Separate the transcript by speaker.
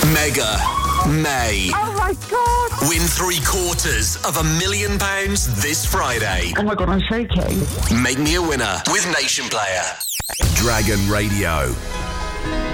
Speaker 1: Mega May.
Speaker 2: Oh my God!
Speaker 1: Win £750,000 this Friday.
Speaker 2: Oh my God, I'm shaking.
Speaker 1: Make me a winner with Nation Player.
Speaker 3: Dragon Radio.